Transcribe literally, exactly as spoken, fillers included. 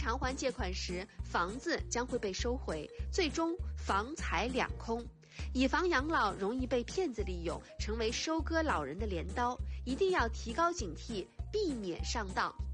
偿还借款时，房子将会被收回，最终房财两空。以房养老容易被骗子利用，成为收割老人的镰刀，一定要提高警惕，避免上当。